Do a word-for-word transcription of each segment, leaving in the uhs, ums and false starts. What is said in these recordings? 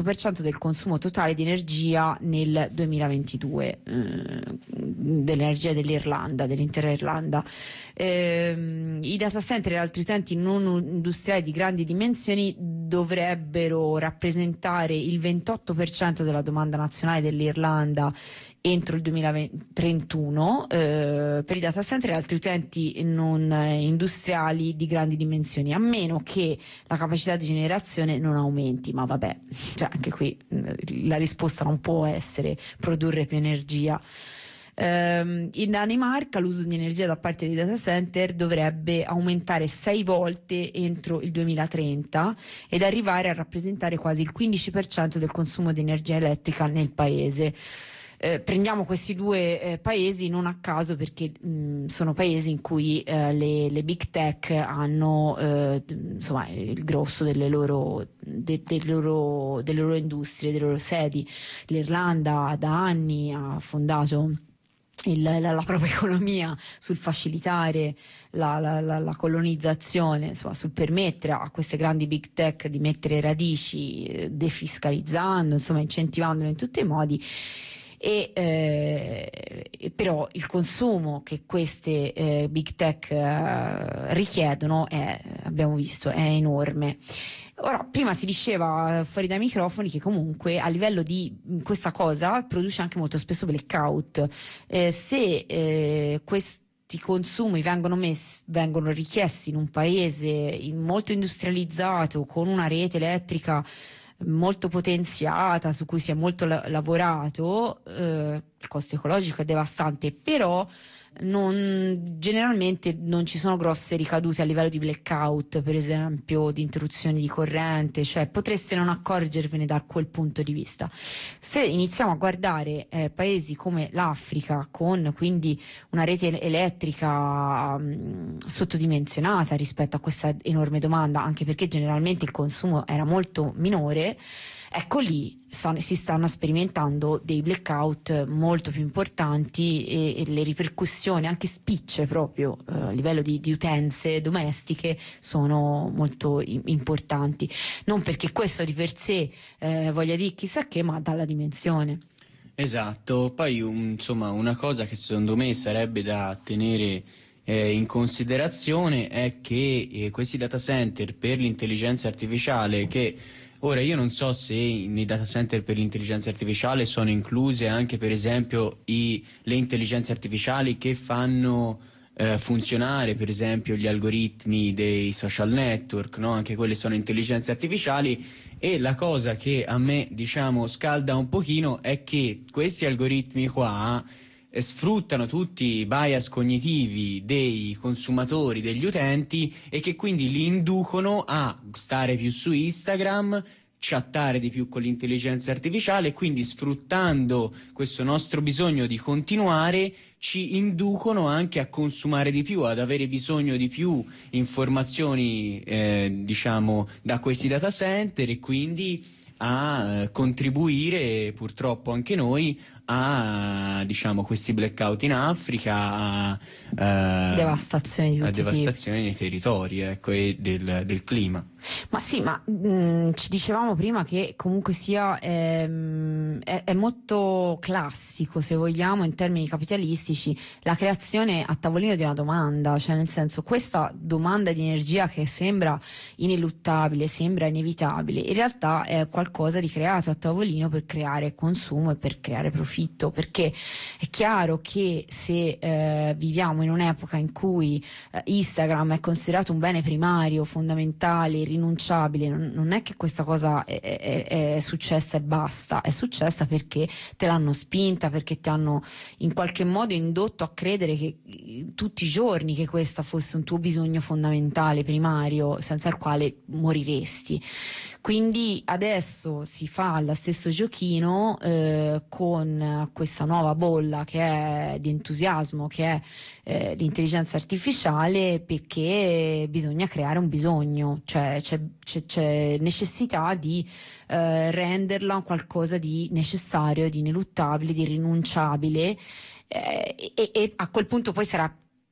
ventotto per cento del consumo totale di energia nel duemilaventidue, eh, dell'energia dell'Irlanda, dell'intera Irlanda. Eh, I data center e altri utenti non industriali di grandi dimensioni dovrebbero rappresentare il ventotto per cento della domanda nazionale dell'Irlanda entro il duemilatrentuno, eh, per i data center e altri utenti non eh, industriali di grandi dimensioni, a meno che la capacità di generazione non aumenti. Ma vabbè, cioè anche qui eh, la risposta non può essere produrre più energia. Um, in Danimarca l'uso di energia da parte dei data center dovrebbe aumentare sei volte entro il duemilatrenta ed arrivare a rappresentare quasi il quindici per cento del consumo di energia elettrica nel paese. Eh, prendiamo questi due eh, paesi non a caso, perché mh, sono paesi in cui eh, le, le big tech hanno eh, insomma il grosso delle loro, de, de loro, delle loro industrie, delle loro sedi. L'Irlanda da anni ha fondato Il, la, la propria economia sul facilitare la, la, la, la colonizzazione, insomma, sul permettere a queste grandi big tech di mettere radici, eh, defiscalizzando, insomma, incentivandolo in tutti i modi. E eh, però il consumo che queste eh, big tech eh, richiedono è, abbiamo visto, è enorme. Ora, prima si diceva fuori dai microfoni che comunque a livello di questa cosa produce anche molto spesso blackout. Eh, se eh, questi consumi vengono messi, vengono richiesti in un paese in molto industrializzato, con una rete elettrica molto potenziata, su cui si è molto la- lavorato, eh, il costo ecologico è devastante, però non, generalmente non ci sono grosse ricadute a livello di blackout, per esempio di interruzioni di corrente, cioè potreste non accorgervene da quel punto di vista. Se iniziamo a guardare eh, paesi come l'Africa, con quindi una rete elettrica mh, sottodimensionata rispetto a questa enorme domanda, anche perché generalmente il consumo era molto minore, ecco lì stanno, si stanno sperimentando dei blackout molto più importanti, e, e le ripercussioni anche spicce proprio eh, a livello di, di utenze domestiche sono molto i- importanti, non perché questo di per sé eh, voglia dire chissà che, ma dalla dimensione. Esatto, poi un- insomma una cosa che secondo me sarebbe da tenere eh, in considerazione è che eh, questi data center per l'intelligenza artificiale, che ora io non so se nei data center per l'intelligenza artificiale sono incluse anche per esempio i, le intelligenze artificiali che fanno eh, funzionare per esempio gli algoritmi dei social network, no? Anche quelle sono intelligenze artificiali, e la cosa che a me diciamo scalda un pochino è che questi algoritmi qua eh, sfruttano tutti i bias cognitivi dei consumatori, degli utenti, e che quindi li inducono a stare più su Instagram, chattare di più con l'intelligenza artificiale, e quindi sfruttando questo nostro bisogno di continuare ci inducono anche a consumare di più, ad avere bisogno di più informazioni eh, diciamo da questi data center, e quindi a eh, contribuire purtroppo anche noi a diciamo questi blackout in Africa, a, eh, Devastazione di a tutti i tipi. devastazione dei territori, ecco, e del, del clima. Ma sì, ma mh, ci dicevamo prima che comunque sia ehm, è, è molto classico, se vogliamo, in termini capitalistici, la creazione a tavolino di una domanda, cioè nel senso, questa domanda di energia che sembra ineluttabile, sembra inevitabile, in realtà è qualcosa di creato a tavolino per creare consumo e per creare profitto, perché è chiaro che se eh, viviamo in un'epoca in cui eh, Instagram è considerato un bene primario, fondamentale, irrinunciabile, non, non è che questa cosa è, è, è successa e basta, è successa perché te l'hanno spinta, perché ti hanno in qualche modo indotto a credere che tutti i giorni che questo fosse un tuo bisogno fondamentale, primario, senza il quale moriresti. Quindi adesso si fa lo stesso giochino eh, con questa nuova bolla che è di entusiasmo, che è eh, l'intelligenza artificiale, perché bisogna creare un bisogno, cioè c'è, c'è, c'è necessità di eh, renderla qualcosa di necessario, di ineluttabile, di irrinunciabile, eh, e, e a quel punto poi sarà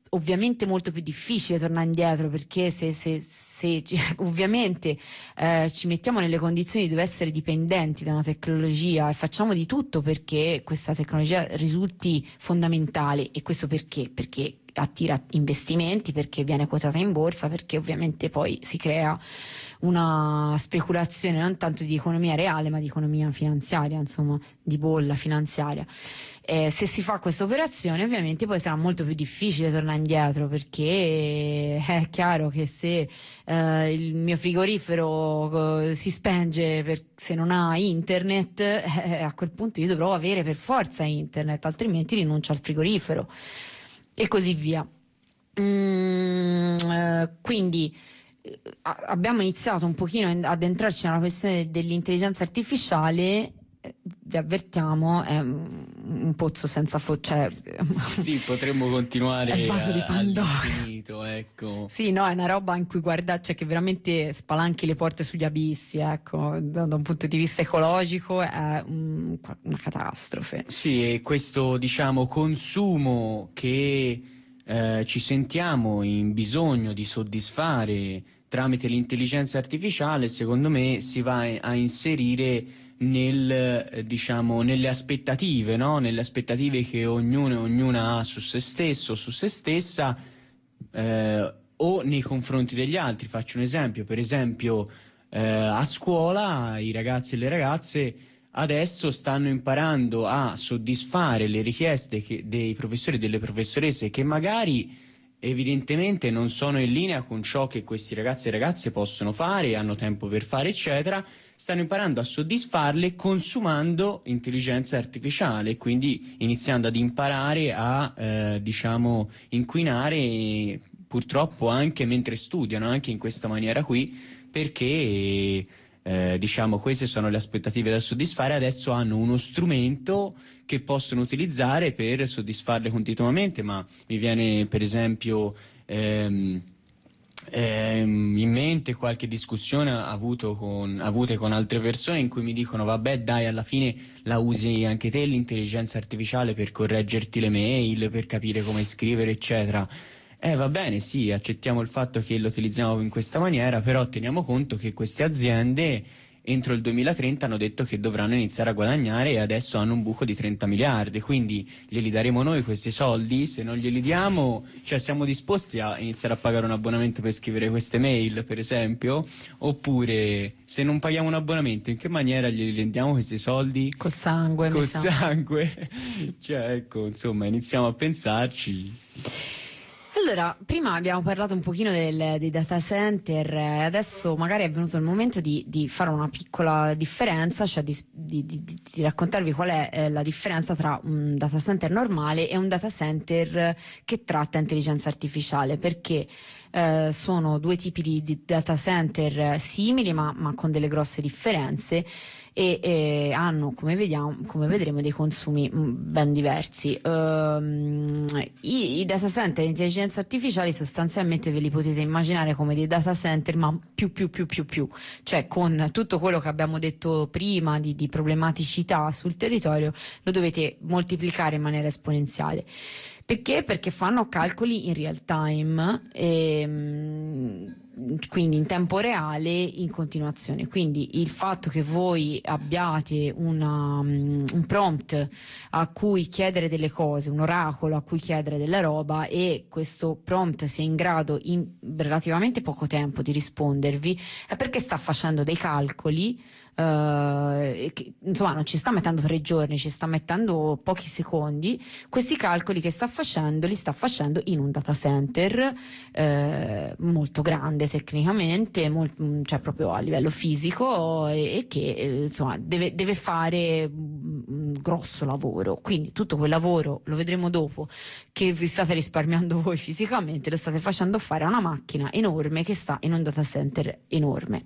ovviamente molto più difficile tornare indietro, perché se, se, se ovviamente eh, ci mettiamo nelle condizioni di dover essere dipendenti da una tecnologia e facciamo di tutto perché questa tecnologia risulti fondamentale. E questo perché? Perché attira investimenti, perché viene quotata in borsa, perché ovviamente poi si crea una speculazione non tanto di economia reale ma di economia finanziaria, insomma di bolla finanziaria. Eh, se si fa questa operazione ovviamente poi sarà molto più difficile tornare indietro, perché è chiaro che se eh, il mio frigorifero eh, si spenge per, se non ha internet, eh, a quel punto io dovrò avere per forza internet, altrimenti rinuncio al frigorifero e così via. Mm, eh, quindi eh, abbiamo iniziato un pochino ad entrarci nella questione dell'intelligenza artificiale. Vi avvertiamo, è un pozzo senza fo- cioè sì, potremmo continuare è il vaso di Pandora, all'infinito, ecco. Sì, no, è una roba in cui guarda, cioè che veramente spalanchi le porte sugli abissi, ecco, da, da un punto di vista ecologico è un, una catastrofe. Sì, e questo, diciamo, consumo che eh, ci sentiamo in bisogno di soddisfare tramite l'intelligenza artificiale, secondo me si va a inserire nel, eh, diciamo, nelle aspettative, no? Nelle aspettative che ognuno e ognuna ha su se stesso, su se stessa, eh, o nei confronti degli altri. Faccio un esempio, per esempio eh, a scuola i ragazzi e le ragazze adesso stanno imparando a soddisfare le richieste che, dei professori e delle professoresse, che magari evidentemente non sono in linea con ciò che questi ragazzi e ragazze possono fare, hanno tempo per fare, eccetera. Stanno imparando a soddisfarle consumando intelligenza artificiale, quindi iniziando ad imparare a eh, diciamo inquinare, purtroppo anche mentre studiano, anche in questa maniera qui, perché eh, diciamo queste sono le aspettative da soddisfare. Adesso hanno uno strumento che possono utilizzare per soddisfarle continuamente, ma mi viene per esempio ehm, ehm, in mente qualche discussione avuto con, avute con altre persone in cui mi dicono vabbè dai, alla fine la usi anche te l'intelligenza artificiale per correggerti le mail, per capire come scrivere, eccetera. Eh va bene, sì, accettiamo il fatto che lo utilizziamo in questa maniera, però teniamo conto che queste aziende entro il duemilatrenta hanno detto che dovranno iniziare a guadagnare, e adesso hanno un buco di trenta miliardi, quindi glieli daremo noi questi soldi? Se non glieli diamo, cioè siamo disposti a iniziare a pagare un abbonamento per scrivere queste mail, per esempio? Oppure se non paghiamo un abbonamento, in che maniera glieli rendiamo questi soldi? Col sangue, Col mi sa. sangue. Cioè ecco, insomma, iniziamo a pensarci. Allora, prima abbiamo parlato un pochino del, dei data center, eh, adesso magari è venuto il momento di, di fare una piccola differenza, cioè di, di, di, di raccontarvi qual è eh, la differenza tra un data center normale e un data center che tratta intelligenza artificiale, perché eh, sono due tipi di, di data center simili ma, ma con delle grosse differenze. E, e hanno, come vediamo, come vedremo, dei consumi ben diversi. Um, i, i data center di intelligenza artificiale sostanzialmente ve li potete immaginare come dei data center, ma più più più più più, cioè con tutto quello che abbiamo detto prima di, di problematicità sul territorio, lo dovete moltiplicare in maniera esponenziale. Perché? Perché fanno calcoli in real time, e, quindi in tempo reale, in continuazione. Quindi il fatto che voi abbiate una, un prompt a cui chiedere delle cose, un oracolo a cui chiedere della roba, e questo prompt sia in grado in relativamente poco tempo di rispondervi, è perché sta facendo dei calcoli. Uh, che, insomma, non ci sta mettendo tre giorni, ci sta mettendo pochi secondi. Questi calcoli che sta facendo li sta facendo in un data center uh, molto grande tecnicamente, molt, cioè proprio a livello fisico, e, e che eh, insomma deve, deve fare un grosso lavoro. Quindi tutto quel lavoro, lo vedremo dopo, che vi state risparmiando voi fisicamente, lo state facendo fare a una macchina enorme che sta in un data center enorme.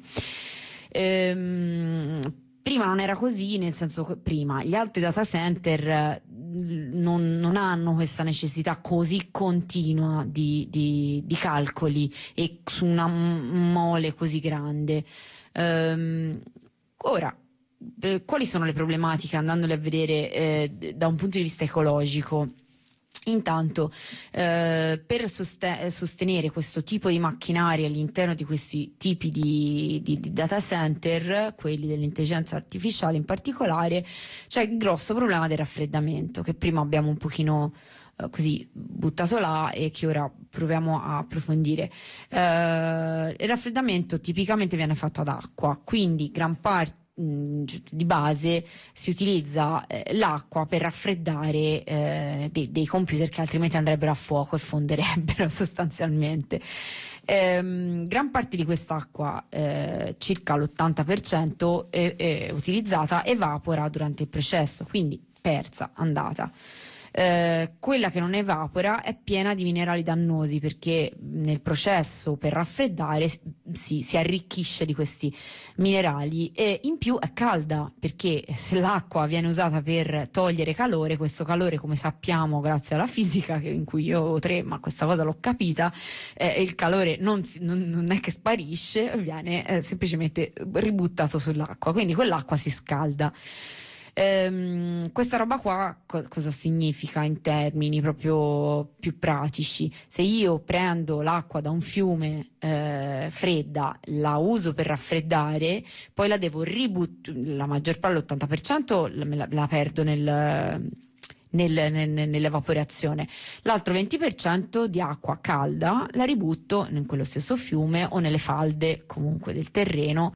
Ehm, prima non era così, nel senso che prima gli altri data center non, non hanno questa necessità così continua di, di, di calcoli e su una mole così grande. Ehm, ora, eh, quali sono le problematiche andandole a vedere eh, da un punto di vista ecologico? Intanto, eh, per soste- sostenere questo tipo di macchinari all'interno di questi tipi di, di, di data center, quelli dell'intelligenza artificiale in particolare, c'è il grosso problema del raffreddamento, che prima abbiamo un pochino eh, così buttato là e che ora proviamo a approfondire. Eh, il raffreddamento tipicamente viene fatto ad acqua, quindi gran parte di base si utilizza eh, l'acqua per raffreddare eh, dei, dei computer che altrimenti andrebbero a fuoco e fonderebbero sostanzialmente. Ehm, gran parte di quest'acqua, eh, circa l'ottanta per cento, è, è utilizzata, evapora durante il processo, quindi persa, andata. Eh, quella che non evapora è piena di minerali dannosi, perché nel processo per raffreddare si, si arricchisce di questi minerali, e in più è calda, perché se l'acqua viene usata per togliere calore, questo calore, come sappiamo grazie alla fisica, che in cui io ho tre, ma questa cosa l'ho capita, eh, il calore non, si, non, non è che sparisce, viene eh, semplicemente ributtato sull'acqua, quindi quell'acqua si scalda. Ehm, questa roba qua co- cosa significa in termini proprio più pratici? Se io prendo l'acqua da un fiume eh, fredda, la uso per raffreddare, poi la devo ributtare, la maggior parte, l'ottanta per cento la, la, la perdo nel Nel, nel, nell'evaporazione, l'altro venti per cento di acqua calda la ributto in quello stesso fiume o nelle falde comunque del terreno